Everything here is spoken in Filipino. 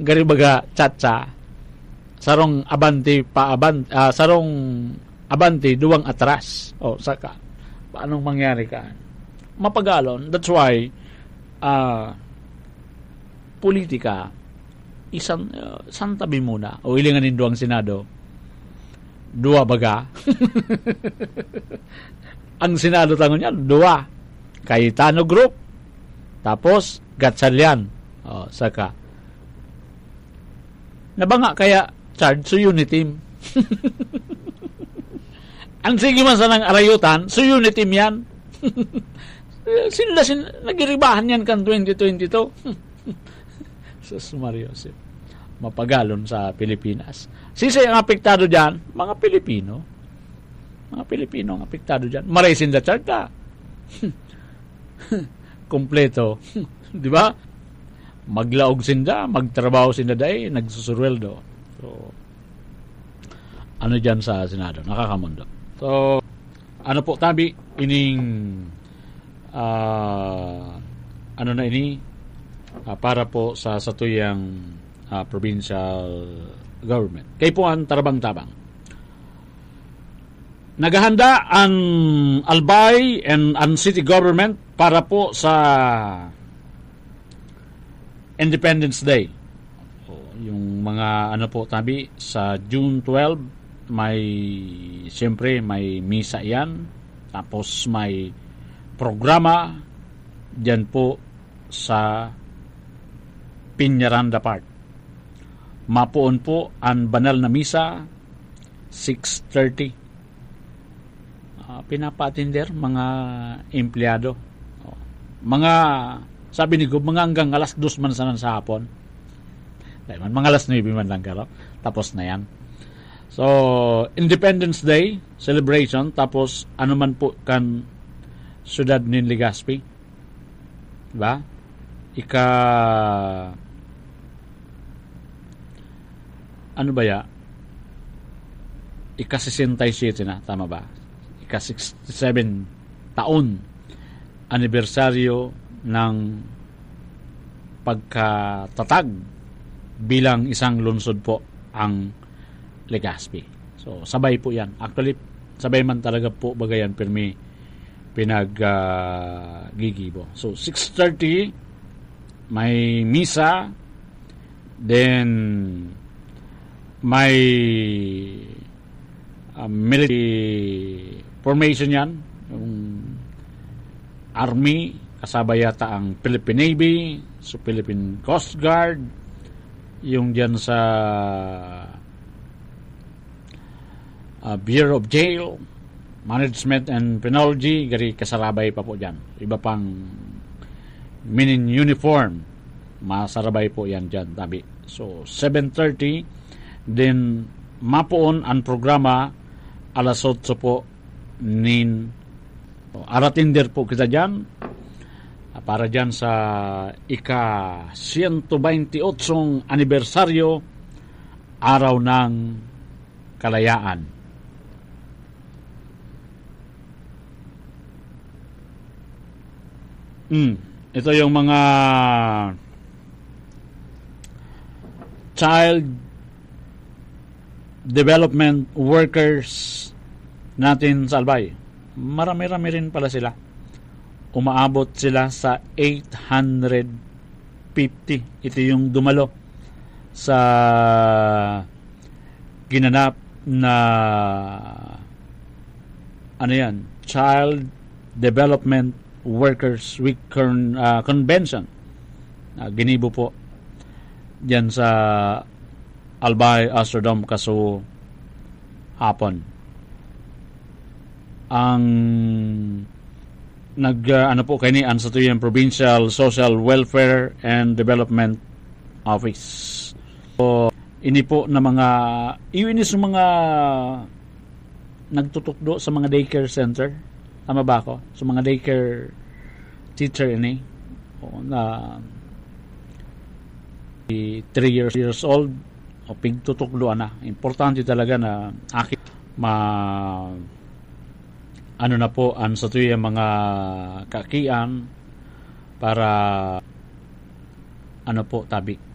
garibaga chacha sarong sarong abante duwang atras. O saka paanong mangyari ka? Mapagalon. That's why politika isang tabi muna o ilinganin duwang Senado. Dua baga. Ang Senado tangon niya, dua. Cayetano Group, tapos Gatchalian. O, saka. Nabanga kaya charge sa unit team. Ang sige man sa nang arayutan, sa unit team yan. sila nagiribahan yan kan 2022. Sus Mario, mapagalon sa Pilipinas. Sisi ang apektado dyan, mga Pilipino. Mga Pilipino ang apektado dyan. Maraisin da charge ka. Kompleto. Di ba? Maglaog sinda, magtrabaho sinda day, nagsusurweldo. So, ano dyan sa Senado? Nakakamundo. So, ano po tabi, ining ano na ini para po sa satuyang provincial government. Kay po ang tarabang-tabang. Naghahanda ang Albay and ang city government para po sa Independence Day. Yung mga ano po tabi sa June 12 siyempre may misa yan, tapos may programa dyan po sa Piñaranda Park. Mapuon po ang banal na misa 6:30. Pinapatinder mga empleyado. Mga sabi ni Gub, mga hanggang alas 2 man sanan sa hapon. Dahil man, mga alas 9 man lang karo. Tapos na yan. So, Independence Day celebration, tapos ano man po kan siyudad ni Legazpi. Diba? Ano ba ya? Ika-67 na, tama ba? Ika-67 taon anibersaryo ng pagkatatag bilang isang lungsod po ang Legazpi. So, sabay po yan. Actually, sabay man talaga po bagayan pirmi pinag-gigibo. So, 6:30 may misa, then may military formation yan, yung army, kasabay yata ang Philippine Navy, so Philippine Coast Guard, yung dyan sa Bureau of Jail, Management and Penology, gari kasarabay pa po dyan. Iba pang minin uniform, masarabay po yan dyan, tabi. So, 7:30, then mapuon ang programa alas 8 po nin aratinder po kita dyan para dyan sa ika-128 anibersaryo araw ng kalayaan. Ito yung mga child development workers natin sa Albay. Marami-rami rin pala sila. Umaabot sila sa 850. Ito yung dumalo sa ginanap na ano yan, Child Development Workers Week Convention. Ginibo po diyan sa Albay Astrodome kaso hapon. Ang ano po kay ni sa tuyang Provincial Social Welfare and Development Office. So, ini po na mga iwinis ng mga nagtutukdo sa mga daycare center. Tama ba ako? Sa mga daycare teacher ini na 3 years old o pigtutukdo na. Importante talaga na ano na po ang sa tuyang mga kakian para ano po tabi